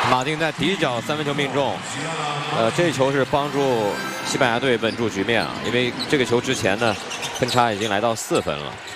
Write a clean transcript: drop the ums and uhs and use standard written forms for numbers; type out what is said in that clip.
马丁在底角三分球命中，这一球是帮助西班牙队稳住局面啊，因为这个球之前呢，分差已经来到4分了。